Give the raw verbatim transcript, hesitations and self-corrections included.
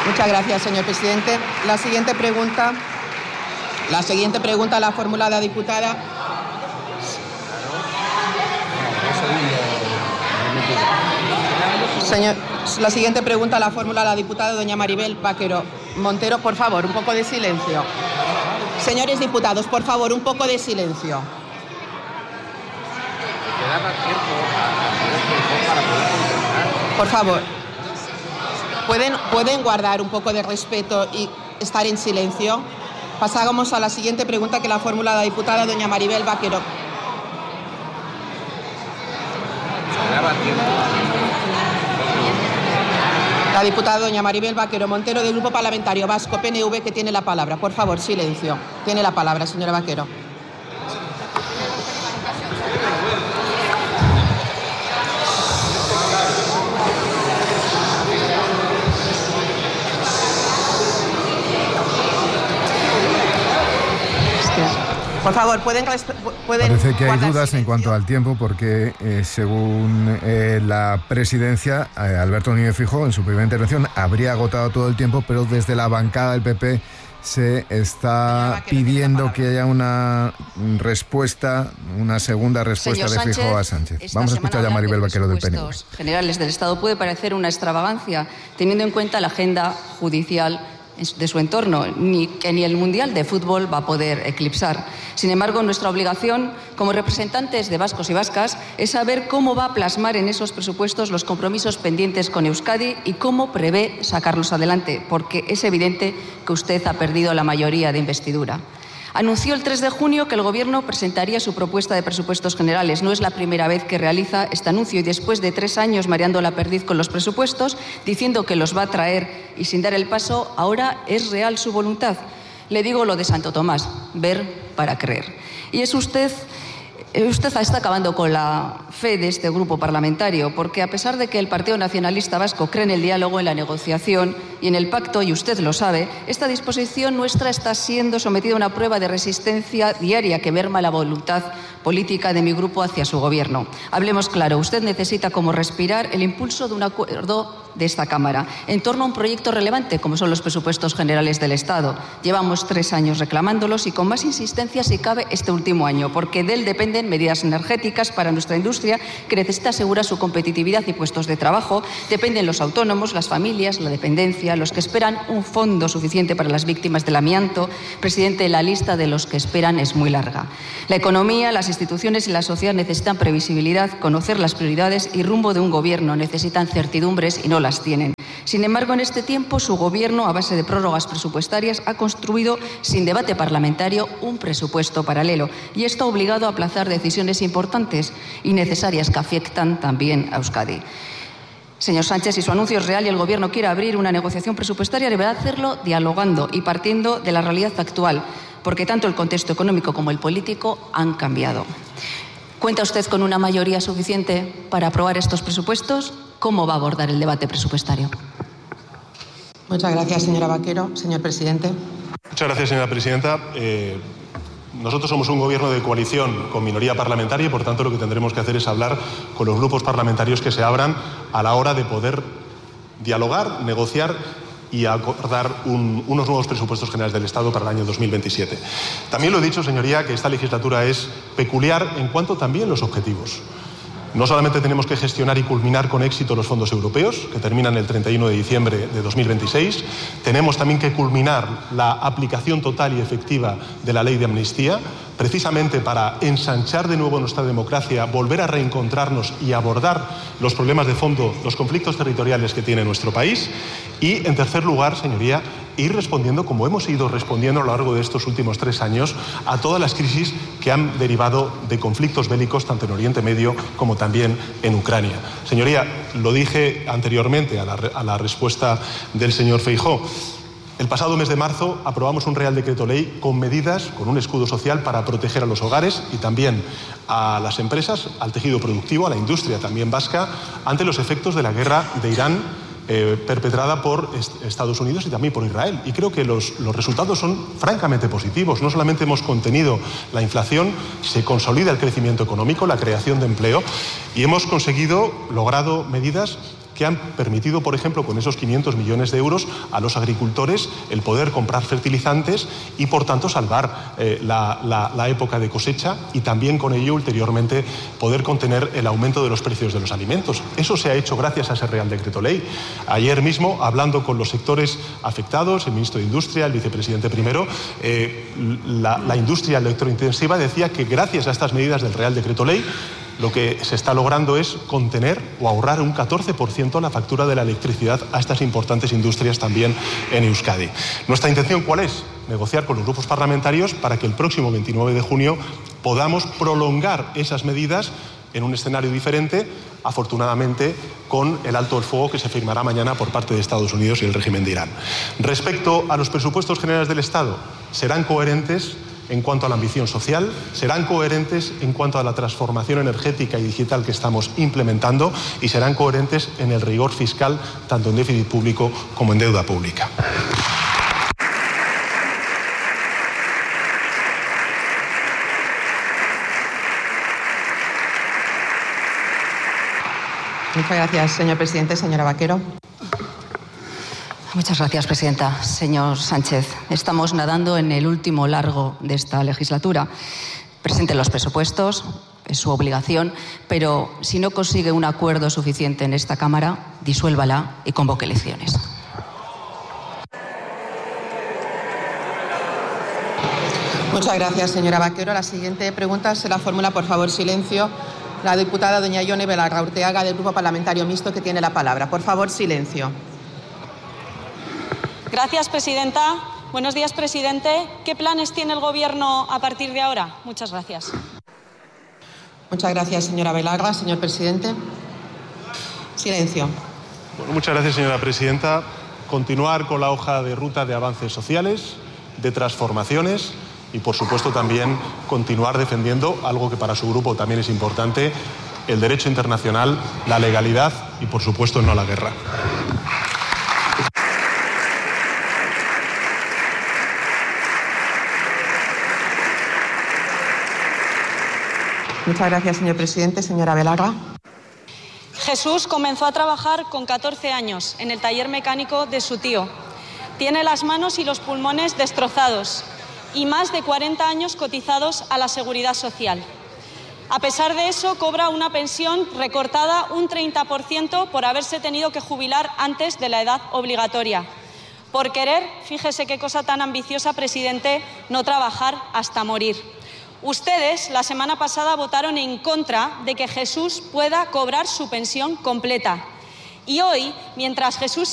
Muchas gracias, señor presidente. La siguiente pregunta, la siguiente pregunta la formula la diputada. Señor, la siguiente pregunta la formula la diputada doña Maribel Vaquero Montero. Por favor, un poco de silencio. Señores diputados, por favor, un poco de silencio. Por favor, ¿pueden, ¿pueden guardar un poco de respeto y estar en silencio? Pasamos a la siguiente pregunta que la formula la diputada doña Maribel Vaquero. La diputada doña Maribel Vaquero Montero del Grupo Parlamentario Vasco P N V, que tiene la palabra. Por favor, silencio. Tiene la palabra, señora Vaquero. Por favor, pueden... pueden Parece que hay dudas silencio. en cuanto al tiempo porque, eh, según eh, la presidencia, eh, Alberto Núñez Feijóo, en su primera intervención, habría agotado todo el tiempo, pero desde la bancada del P P se está pidiendo que haya una respuesta, una segunda respuesta de Feijóo a Sánchez. Vamos a escuchar ya a Maribel Vaquero del P N V. Los presupuestos generales del Estado puede parecer una extravagancia, teniendo en cuenta la agenda judicial de su entorno, ni, que ni el Mundial de Fútbol va a poder eclipsar. Sin embargo, nuestra obligación como representantes de vascos y vascas es saber cómo va a plasmar en esos presupuestos los compromisos pendientes con Euskadi y cómo prevé sacarlos adelante, porque es evidente que usted ha perdido la mayoría de investidura. Anunció el tres de junio que el Gobierno presentaría su propuesta de presupuestos generales. No es la primera vez que realiza este anuncio y después de tres años mareando la perdiz con los presupuestos, diciendo que los va a traer y sin dar el paso, ahora es real su voluntad. Le digo lo de Santo Tomás, ver para creer. Y es usted... Usted está acabando con la fe de este grupo parlamentario, porque a pesar de que el Partido Nacionalista Vasco cree en el diálogo, en la negociación y en el pacto, y usted lo sabe, esta disposición nuestra está siendo sometida a una prueba de resistencia diaria que merma la voluntad política de mi grupo hacia su gobierno. Hablemos claro, usted necesita como respirar el impulso de un acuerdo de esta Cámara en torno a un proyecto relevante como son los presupuestos generales del Estado. Llevamos tres años reclamándolos y con más insistencia si cabe este último año, porque de él dependen medidas energéticas para nuestra industria que necesita asegurar su competitividad y puestos de trabajo, dependen los autónomos, las familias, la dependencia, los que esperan un fondo suficiente para las víctimas del amianto. Presidente, la lista de los que esperan es muy larga. La economía, las instituciones y la sociedad necesitan previsibilidad, conocer las prioridades y rumbo de un gobierno, necesitan certidumbres y no las tienen. Sin embargo, en este tiempo, su gobierno, a base de prórrogas presupuestarias, ha construido, sin debate parlamentario, un presupuesto paralelo. Y esto ha obligado a aplazar decisiones importantes y necesarias que afectan también a Euskadi. Señor Sánchez, si su anuncio es real y el Gobierno quiere abrir una negociación presupuestaria, deberá hacerlo dialogando y partiendo de la realidad actual, porque tanto el contexto económico como el político han cambiado. ¿Cuenta usted con una mayoría suficiente para aprobar estos presupuestos? ¿Cómo va a abordar el debate presupuestario? Muchas gracias, señora Vaquero. Señor presidente. Muchas gracias, señora presidenta. Eh, nosotros somos un gobierno de coalición con minoría parlamentaria y, por tanto, lo que tendremos que hacer es hablar con los grupos parlamentarios que se abran a la hora de poder dialogar, negociar y acordar un, unos nuevos presupuestos generales del Estado para el año dos mil veintisiete. También lo he dicho, señoría, que esta legislatura es peculiar en cuanto también los objetivos. No solamente tenemos que gestionar y culminar con éxito los fondos europeos, que terminan el treinta y uno de diciembre de dos mil veintiséis, tenemos también que culminar la aplicación total y efectiva de la ley de amnistía, precisamente para ensanchar de nuevo nuestra democracia, volver a reencontrarnos y abordar los problemas de fondo, los conflictos territoriales que tiene nuestro país. Y, en tercer lugar, señoría, ir respondiendo, como hemos ido respondiendo a lo largo de estos últimos tres años, a todas las crisis que han derivado de conflictos bélicos, tanto en Oriente Medio como también en Ucrania. Señoría, lo dije anteriormente a la, a la respuesta del señor Feijóo. El pasado mes de marzo aprobamos un Real Decreto Ley con medidas, con un escudo social para proteger a los hogares y también a las empresas, al tejido productivo, a la industria también vasca, ante los efectos de la guerra de Irán eh, perpetrada por Estados Unidos y también por Israel. Y creo que los, los resultados son francamente positivos. No solamente hemos contenido la inflación, se consolida el crecimiento económico, la creación de empleo y hemos conseguido, logrado medidas que han permitido, por ejemplo, con esos quinientos millones de euros a los agricultores el poder comprar fertilizantes y, por tanto, salvar eh, la, la, la época de cosecha y también con ello, ulteriormente, poder contener el aumento de los precios de los alimentos. Eso se ha hecho gracias a ese Real Decreto Ley. Ayer mismo, hablando con los sectores afectados, el ministro de Industria, el vicepresidente primero, eh, la, la industria electrointensiva decía que gracias a estas medidas del Real Decreto Ley, lo que se está logrando es contener o ahorrar un catorce por ciento la factura de la electricidad a estas importantes industrias también en Euskadi. ¿Nuestra intención cuál es? Negociar con los grupos parlamentarios para que el próximo veintinueve de junio podamos prolongar esas medidas en un escenario diferente, afortunadamente con el alto el fuego que se firmará mañana por parte de Estados Unidos y el régimen de Irán. Respecto a los presupuestos generales del Estado, serán coherentes en cuanto a la ambición social, serán coherentes en cuanto a la transformación energética y digital que estamos implementando y serán coherentes en el rigor fiscal, tanto en déficit público como en deuda pública. Muchas gracias, señor presidente. Señora Vaquero. Muchas gracias, presidenta. Señor Sánchez, estamos nadando en el último largo de esta legislatura. Presente los presupuestos, es su obligación, pero si no consigue un acuerdo suficiente en esta Cámara, disuélvala y convoque elecciones. Muchas gracias, señora Vaquero. La siguiente pregunta se la formula, por favor, silencio, la diputada doña Ione Belarra Urteaga, del Grupo Parlamentario Mixto, que tiene la palabra. Por favor, silencio. Gracias, presidenta. Buenos días, presidente. ¿Qué planes tiene el Gobierno a partir de ahora? Muchas gracias. Muchas gracias, señora Belarra. Señor presidente. Silencio. Bueno, muchas gracias, señora presidenta. Continuar con la hoja de ruta de avances sociales, de transformaciones y, por supuesto, también continuar defendiendo algo que para su grupo también es importante, el derecho internacional, la legalidad y, por supuesto, no la guerra. Muchas gracias, señor presidente. Señora Belarra. Jesús comenzó a trabajar con catorce años en el taller mecánico de su tío. Tiene las manos y los pulmones destrozados y más de cuarenta años cotizados a la Seguridad Social. A pesar de eso, cobra una pensión recortada un treinta por ciento por haberse tenido que jubilar antes de la edad obligatoria. Por querer, fíjese qué cosa tan ambiciosa, presidente, no trabajar hasta morir. Ustedes, la semana pasada, votaron en contra de que Jesús pueda cobrar su pensión completa. Y hoy, mientras Jesús